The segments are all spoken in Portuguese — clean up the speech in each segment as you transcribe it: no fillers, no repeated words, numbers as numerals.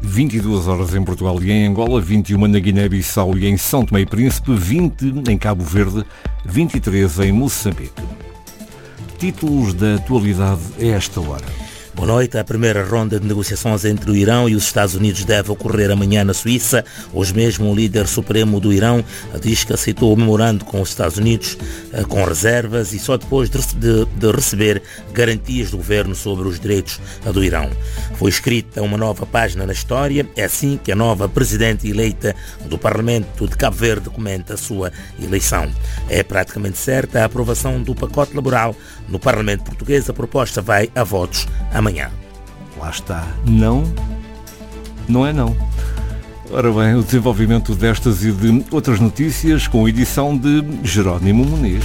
22 horas em Portugal e em Angola, 21 na Guiné-Bissau e em São Tomé e Príncipe, 20 em Cabo Verde, 23 em Moçambique. Títulos da atualidade a esta hora. Boa noite. A primeira ronda de negociações entre o Irão e os Estados Unidos deve ocorrer amanhã na Suíça. Hoje mesmo o líder supremo do Irão diz que aceitou o memorando com os Estados Unidos com reservas e só depois de receber garantias do governo sobre os direitos do Irão. Foi escrita uma nova página na história. É assim que a nova presidente eleita do Parlamento de Cabo Verde comenta a sua eleição. É praticamente certa a aprovação do pacote laboral no Parlamento português. A proposta vai a votos amanhã. Lá está. Não é não. Ora bem, o desenvolvimento destas e de outras notícias com a edição de Jerónimo Muniz.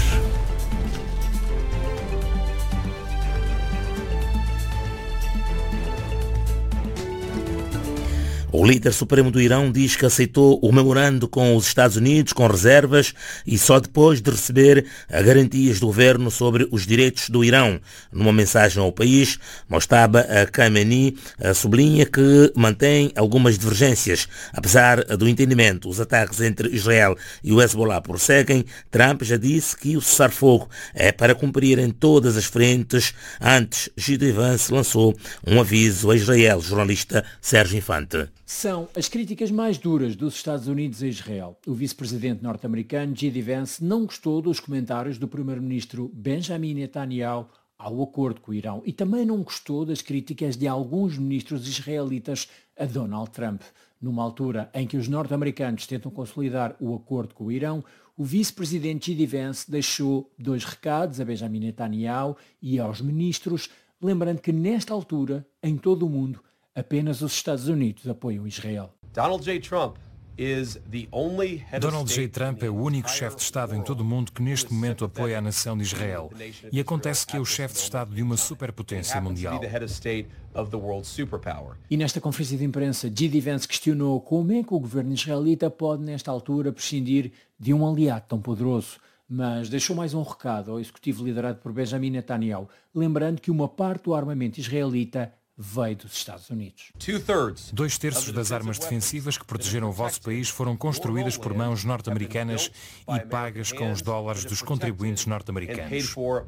O líder supremo do Irão diz que aceitou o memorando com os Estados Unidos com reservas e só depois de receber garantias do governo sobre os direitos do Irão. Numa mensagem ao país, Mojtaba Khamenei sublinha que mantém algumas divergências. Apesar do entendimento, os ataques entre Israel e o Hezbollah prosseguem. Trump já disse que o cessar-fogo é para cumprir em todas as frentes. Antes, J.D. Vance lançou um aviso a Israel, jornalista Sérgio Infante. São as críticas mais duras dos Estados Unidos a Israel. O vice-presidente norte-americano J.D. Vance não gostou dos comentários do primeiro-ministro Benjamin Netanyahu ao acordo com o Irão e também não gostou das críticas de alguns ministros israelitas a Donald Trump. Numa altura em que os norte-americanos tentam consolidar o acordo com o Irão, o vice-presidente J.D. Vance deixou 2 recados a Benjamin Netanyahu e aos ministros, lembrando que nesta altura, em todo o mundo, apenas os Estados Unidos apoiam Israel. Donald J. Trump é o único chefe de Estado em todo o mundo que neste momento apoia a nação de Israel. E acontece que é o chefe de Estado de uma superpotência mundial. E nesta conferência de imprensa, J.D. Vance questionou como é que o governo israelita pode, nesta altura, prescindir de um aliado tão poderoso. Mas deixou mais um recado ao executivo liderado por Benjamin Netanyahu, lembrando que uma parte do armamento israelita veio dos Estados Unidos. 2/3 das armas defensivas que protegeram o vosso país foram construídas por mãos norte-americanas e pagas com os dólares dos contribuintes norte-americanos.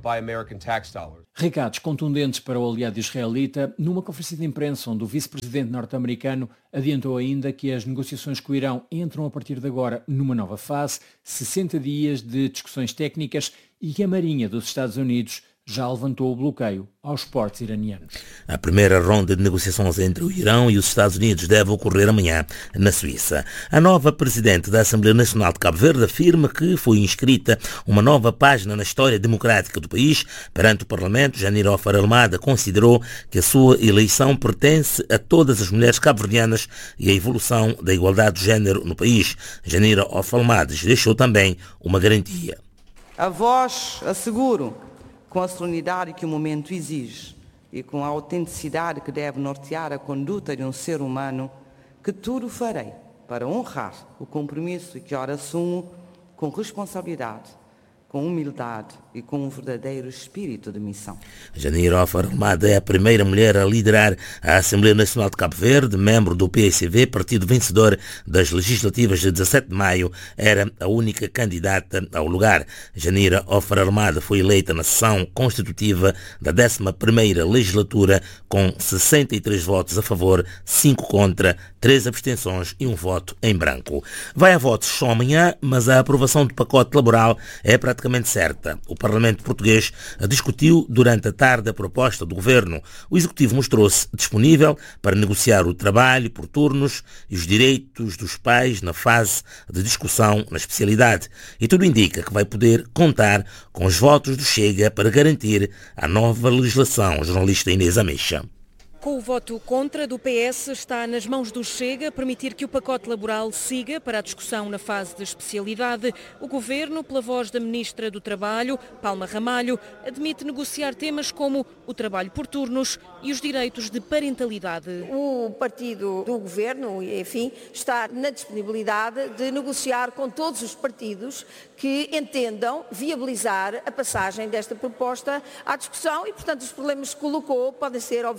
Recados contundentes para o aliado israelita, numa conferência de imprensa onde o vice-presidente norte-americano adiantou ainda que as negociações com o Irão entram a partir de agora numa nova fase, 60 dias de discussões técnicas e que a Marinha dos Estados Unidos já levantou o bloqueio aos portos iranianos. A primeira ronda de negociações entre o Irão e os Estados Unidos deve ocorrer amanhã na Suíça. A nova presidente da Assembleia Nacional de Cabo Verde afirma que foi inscrita uma nova página na história democrática do país. Perante o Parlamento, Janira Ofer Almada considerou que a sua eleição pertence a todas as mulheres cabo-verdianas e a evolução da igualdade de género no país. Janira Ofer Almada deixou também uma garantia. A vós asseguro, com a solenidade que o momento exige e com a autenticidade que deve nortear a conduta de um ser humano, que tudo farei para honrar o compromisso que ora assumo com responsabilidade, com humildade e com um verdadeiro espírito de missão. Janira Ofer Almada é a primeira mulher a liderar a Assembleia Nacional de Cabo Verde, membro do PSV, partido vencedor das legislativas de 17 de maio, era a única candidata ao lugar. Janira Ofer Almada foi eleita na sessão constitutiva da 11ª legislatura com 63 votos a favor, 5 contra, 3 abstenções e 1 voto em branco. Vai a votos só amanhã, mas a aprovação do pacote laboral é praticamente certa. O Parlamento português discutiu durante a tarde a proposta do governo. O Executivo mostrou-se disponível para negociar o trabalho por turnos e os direitos dos pais na fase de discussão na especialidade. E tudo indica que vai poder contar com os votos do Chega para garantir a nova legislação. Jornalista Inês Ameixa. Com o voto contra do PS, está nas mãos do Chega permitir que o pacote laboral siga para a discussão na fase de especialidade. O Governo, pela voz da Ministra do Trabalho, Palma Ramalho, admite negociar temas como o trabalho por turnos e os direitos de parentalidade. O partido do Governo, enfim, está na disponibilidade de negociar com todos os partidos que entendam viabilizar a passagem desta proposta à discussão e, portanto, os problemas que colocou podem ser, obviamente,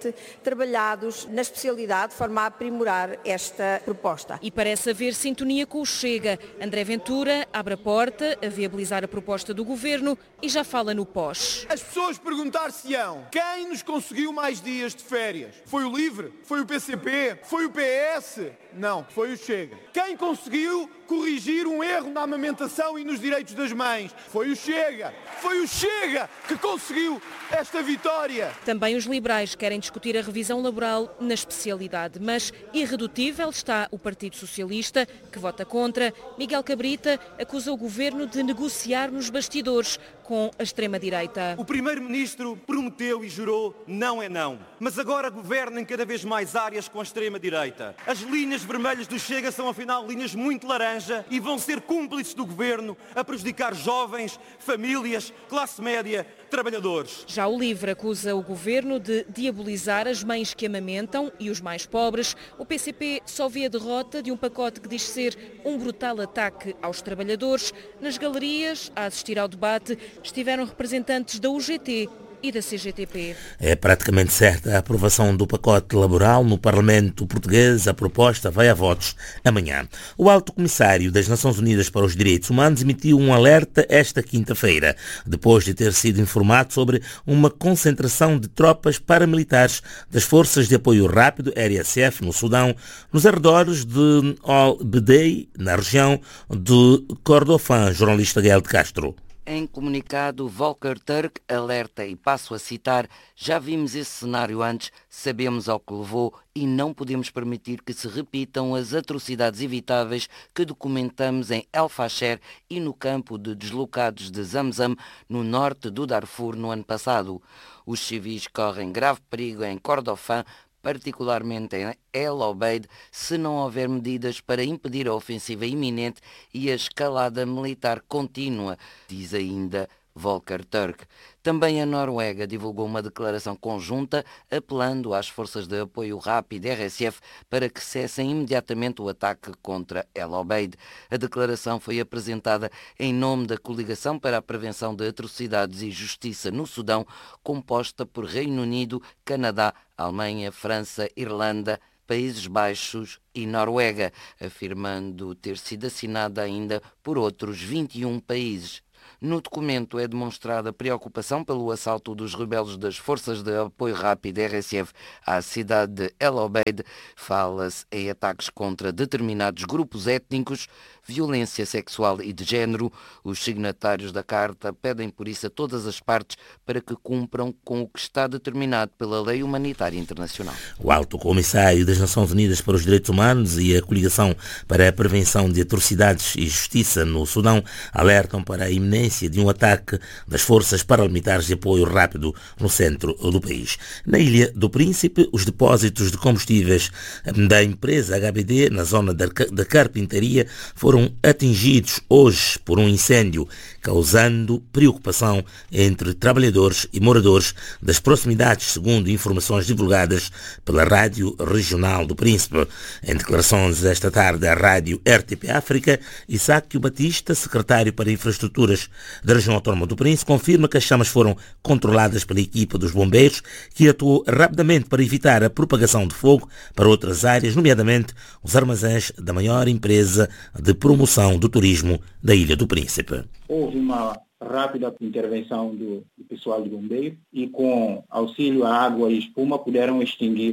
realmente trabalhados na especialidade de forma a aprimorar esta proposta. E parece haver sintonia com o Chega. André Ventura abre a porta a viabilizar a proposta do Governo e já fala no pós. As pessoas perguntar-se-ão quem nos conseguiu mais dias de férias? Foi o LIVRE? Foi o PCP? Foi o PS? Não, foi o Chega. Quem conseguiu corrigir um erro na amamentação e nos direitos das mães? Foi o Chega. Foi o Chega que conseguiu esta vitória. Também os liberais querem discutir a revisão laboral na especialidade, mas irredutível está o Partido Socialista, que vota contra. Miguel Cabrita acusa o Governo de negociar nos bastidores com a extrema-direita. O Primeiro-Ministro prometeu e jurou não é não, mas agora governa em cada vez mais áreas com a extrema-direita. As linhas vermelhas do Chega são afinal linhas muito laranja e vão ser cúmplices do Governo a prejudicar jovens, famílias, classe média, trabalhadores. Já o LIVRE acusa o Governo de diabolizar as mães que amamentam e os mais pobres. O PCP só vê a derrota de um pacote que diz ser um brutal ataque aos trabalhadores. Nas galerias, a assistir ao debate, estiveram representantes da UGT e da CGTP. É praticamente certa a aprovação do pacote laboral no Parlamento português. A proposta vai a votos amanhã. O Alto Comissário das Nações Unidas para os Direitos Humanos emitiu um alerta esta quinta-feira, depois de ter sido informado sobre uma concentração de tropas paramilitares das Forças de Apoio Rápido, RSF, no Sudão, nos arredores de Al-Bedei, na região de Kordofan. Jornalista Gael de Castro. Em comunicado, Volker Turk alerta, e passo a citar: já vimos esse cenário antes, sabemos ao que levou e não podemos permitir que se repitam as atrocidades evitáveis que documentamos em El Fasher e no campo de deslocados de Zamzam, no norte do Darfur, no ano passado. Os civis correm grave perigo em Kordofan, particularmente em El Obeid, se não houver medidas para impedir a ofensiva iminente e a escalada militar contínua, diz ainda Volker Turk. Também a Noruega divulgou uma declaração conjunta apelando às forças de apoio rápido RSF para que cessem imediatamente o ataque contra El Obeid. A declaração foi apresentada em nome da Coligação para a Prevenção de Atrocidades e Justiça no Sudão, composta por Reino Unido, Canadá, Alemanha, França, Irlanda, Países Baixos e Noruega, afirmando ter sido assinada ainda por outros 21 países. No documento é demonstrada preocupação pelo assalto dos rebeldes das Forças de Apoio Rápido RSF à cidade de El Obeid. Fala-se em ataques contra determinados grupos étnicos, violência sexual e de género. Os signatários da carta pedem por isso a todas as partes para que cumpram com o que está determinado pela lei humanitária internacional. O Alto Comissário das Nações Unidas para os Direitos Humanos e a Coligação para a Prevenção de Atrocidades e Justiça no Sudão alertam para a iminência de um ataque das forças paramilitares de apoio rápido no centro do país. Na Ilha do Príncipe, os depósitos de combustíveis da empresa HBD, na zona da carpintaria, foram atingidos hoje por um incêndio, causando preocupação entre trabalhadores e moradores das proximidades, segundo informações divulgadas pela Rádio Regional do Príncipe. Em declarações esta tarde à Rádio RTP África, Isaac Batista, secretário para Infraestruturas da região autónoma do Príncipe, confirma que as chamas foram controladas pela equipa dos bombeiros, que atuou rapidamente para evitar a propagação de fogo para outras áreas, nomeadamente os armazéns da maior empresa de promoção do turismo da Ilha do Príncipe. Houve uma rápida intervenção do pessoal de bombeiro e, com auxílio à água e espuma, puderam extinguir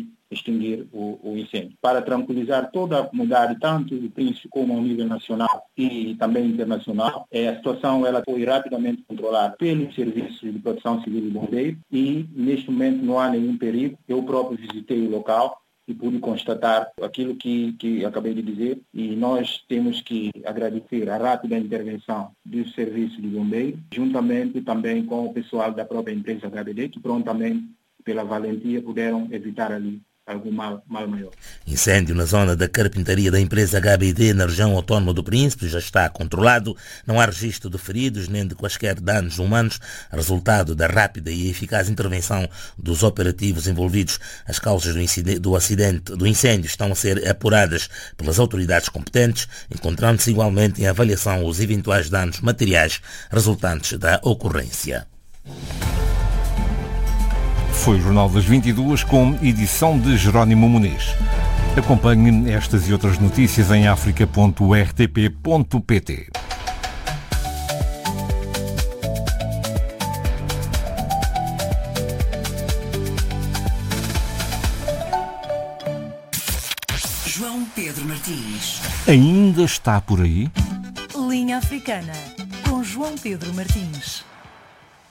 o incêndio. Para tranquilizar toda a comunidade, tanto do Príncipe como ao nível nacional e também internacional, a situação ela foi rapidamente controlada pelos serviços de proteção civil e bombeiro e, neste momento, não há nenhum perigo. Eu próprio visitei o local e pude constatar aquilo que acabei de dizer, e nós temos que agradecer a rápida intervenção dos serviços de bombeiro, juntamente também com o pessoal da própria empresa HBD, que prontamente, pela valentia, puderam evitar ali algum mal maior. Incêndio na zona da carpintaria da empresa HBD na região autónoma do Príncipe já está controlado. Não há registro de feridos nem de quaisquer danos humanos, resultado da rápida e eficaz intervenção dos operativos envolvidos. As causas do incêndio estão a ser apuradas pelas autoridades competentes, encontrando-se igualmente em avaliação os eventuais danos materiais resultantes da ocorrência. foi o Jornal das 22 com edição de Jerónimo Muniz. Acompanhe estas e outras notícias em africa.rtp.pt. João Pedro Martins. Ainda está por aí? Linha Africana, com João Pedro Martins.